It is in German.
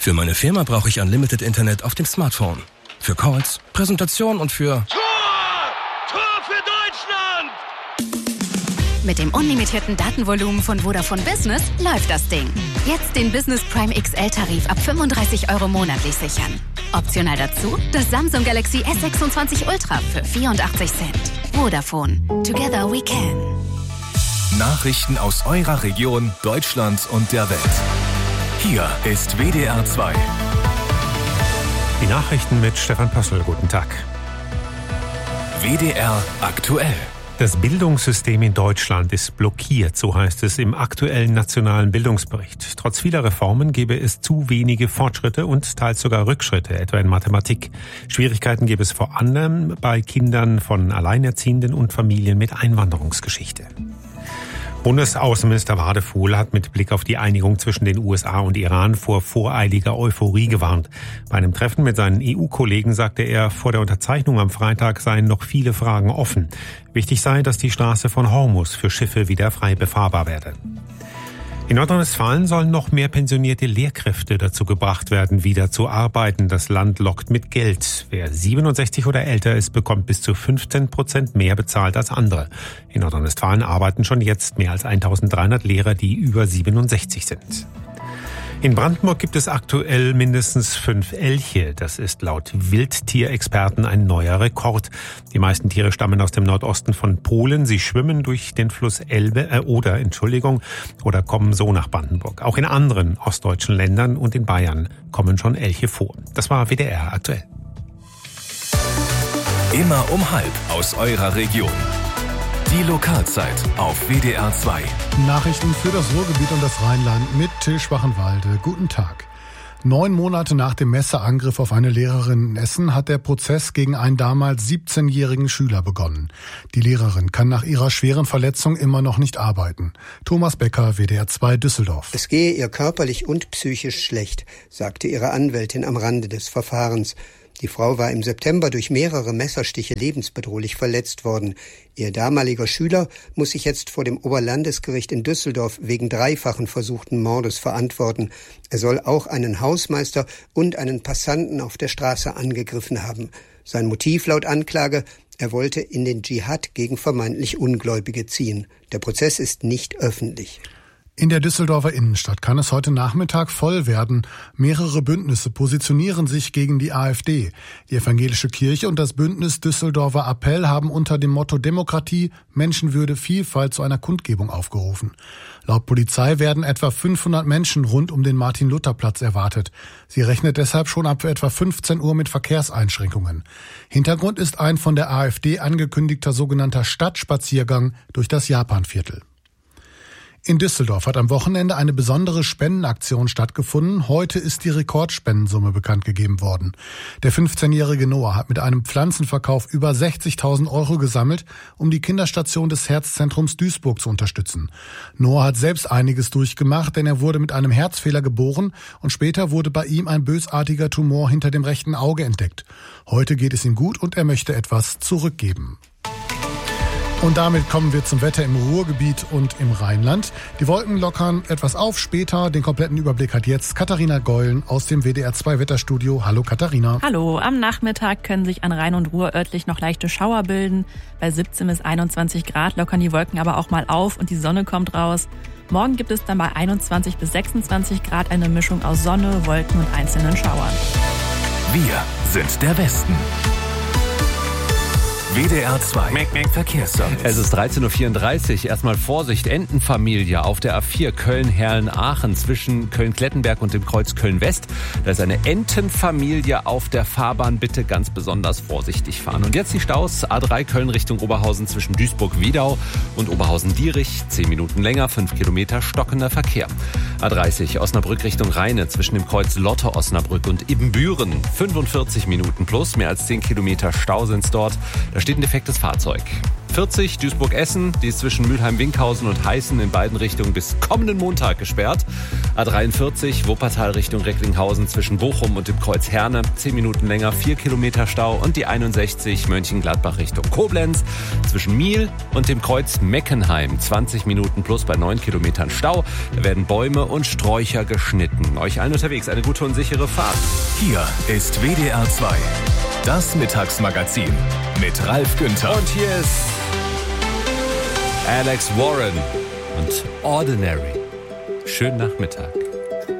Für meine Firma brauche ich Unlimited Internet auf dem Smartphone. Für Calls, Präsentation und für... Tor für Deutschland! Mit dem unlimitierten Datenvolumen von Vodafone Business läuft das Ding. Jetzt den Business Prime XL-Tarif ab 35 € monatlich sichern. Optional dazu das Samsung Galaxy S26 Ultra für 84 Cent. Vodafone. Together we can. Nachrichten aus eurer Region, Deutschland und der Welt. Hier ist WDR 2. Die Nachrichten mit Stefan Pössl. Guten Tag. WDR aktuell. Das Bildungssystem in Deutschland ist blockiert, so heißt es im aktuellen nationalen Bildungsbericht. Trotz vieler Reformen gäbe es zu wenige Fortschritte und teils sogar Rückschritte, etwa in Mathematik. Schwierigkeiten gäbe es vor allem bei Kindern von Alleinerziehenden und Familien mit Einwanderungsgeschichte. Bundesaußenminister Wadefuhl hat mit Blick auf die Einigung zwischen den USA und Iran vor voreiliger Euphorie gewarnt. Bei einem Treffen mit seinen EU-Kollegen sagte er, vor der Unterzeichnung am Freitag seien noch viele Fragen offen. Wichtig sei, dass die Straße von Hormuz für Schiffe wieder frei befahrbar werde. In Nordrhein-Westfalen sollen noch mehr pensionierte Lehrkräfte dazu gebracht werden, wieder zu arbeiten. Das Land lockt mit Geld. Wer 67 oder älter ist, bekommt bis zu 15% mehr bezahlt als andere. In Nordrhein-Westfalen arbeiten schon jetzt mehr als 1300 Lehrer, die über 67 sind. In Brandenburg gibt es aktuell mindestens 5 Elche. Das ist laut Wildtierexperten ein neuer Rekord. Die meisten Tiere stammen aus dem Nordosten von Polen. Sie schwimmen durch den Fluss oder kommen so nach Brandenburg. Auch in anderen ostdeutschen Ländern und in Bayern kommen schon Elche vor. Das war WDR aktuell. Immer um 12 aus eurer Region. Die Lokalzeit auf WDR 2. Nachrichten für das Ruhrgebiet und das Rheinland mit Till Schwachenwalde. Guten Tag. 9 Monate nach dem Messerangriff auf eine Lehrerin in Essen hat der Prozess gegen einen damals 17-jährigen Schüler begonnen. Die Lehrerin kann nach ihrer schweren Verletzung immer noch nicht arbeiten. Thomas Becker, WDR 2 Düsseldorf. Es gehe ihr körperlich und psychisch schlecht, sagte ihre Anwältin am Rande des Verfahrens. Die Frau war im September durch mehrere Messerstiche lebensbedrohlich verletzt worden. Ihr damaliger Schüler muss sich jetzt vor dem Oberlandesgericht in Düsseldorf wegen 3-fachen versuchten Mordes verantworten. Er soll auch einen Hausmeister und einen Passanten auf der Straße angegriffen haben. Sein Motiv laut Anklage: er wollte in den Dschihad gegen vermeintlich Ungläubige ziehen. Der Prozess ist nicht öffentlich. In der Düsseldorfer Innenstadt kann es heute Nachmittag voll werden. Mehrere Bündnisse positionieren sich gegen die AfD. Die Evangelische Kirche und das Bündnis Düsseldorfer Appell haben unter dem Motto Demokratie, Menschenwürde, Vielfalt zu einer Kundgebung aufgerufen. Laut Polizei werden etwa 500 Menschen rund um den Martin-Luther-Platz erwartet. Sie rechnet deshalb schon ab etwa 15 Uhr mit Verkehrseinschränkungen. Hintergrund ist ein von der AfD angekündigter sogenannter Stadtspaziergang durch das Japanviertel. In Düsseldorf hat am Wochenende eine besondere Spendenaktion stattgefunden. Heute ist die Rekordspendensumme bekannt gegeben worden. Der 15-jährige Noah hat mit einem Pflanzenverkauf über 60.000 € gesammelt, um die Kinderstation des Herzzentrums Duisburg zu unterstützen. Noah hat selbst einiges durchgemacht, denn er wurde mit einem Herzfehler geboren und später wurde bei ihm ein bösartiger Tumor hinter dem rechten Auge entdeckt. Heute geht es ihm gut und er möchte etwas zurückgeben. Und damit kommen wir zum Wetter im Ruhrgebiet und im Rheinland. Die Wolken lockern etwas auf später. Den kompletten Überblick hat jetzt Katharina Geulen aus dem WDR 2 Wetterstudio. Hallo Katharina. Hallo, am Nachmittag können sich an Rhein und Ruhr örtlich noch leichte Schauer bilden. Bei 17 bis 21 Grad lockern die Wolken aber auch mal auf und die Sonne kommt raus. Morgen gibt es dann bei 21 bis 26 Grad eine Mischung aus Sonne, Wolken und einzelnen Schauern. Wir sind der Westen. WDR 2 Verkehrsservice. Es ist 13.34 Uhr. Erstmal Vorsicht, Entenfamilie auf der A4 Köln-Herlen-Aachen zwischen Köln-Klettenberg und dem Kreuz Köln-West. Da ist eine Entenfamilie auf der Fahrbahn. Bitte ganz besonders vorsichtig fahren. Und jetzt die Staus. A3 Köln Richtung Oberhausen zwischen Duisburg-Wiedau und Oberhausen-Dierich. 10 Minuten länger, 5 Kilometer stockender Verkehr. A30 Osnabrück Richtung Rheine zwischen dem Kreuz Lotte-Osnabrück und Ibbenbüren. 45 Minuten plus, mehr als 10 Kilometer Stau sind's dort. Da steht ein defektes Fahrzeug. A40 Duisburg-Essen, die ist zwischen Mülheim-Winkhausen und Heißen in beiden Richtungen bis kommenden Montag gesperrt. A43 Wuppertal Richtung Recklinghausen zwischen Bochum und dem Kreuz Herne, 10 Minuten länger, 4 Kilometer Stau. Und die 61 Mönchengladbach Richtung Koblenz zwischen Miel und dem Kreuz Meckenheim, 20 Minuten plus bei 9 Kilometern Stau. Da werden Bäume und Sträucher geschnitten. Euch allen unterwegs eine gute und sichere Fahrt. Hier ist WDR 2, das Mittagsmagazin mit Ralf Günther. Und hier ist Alex Warren und Ordinary. Schönen Nachmittag.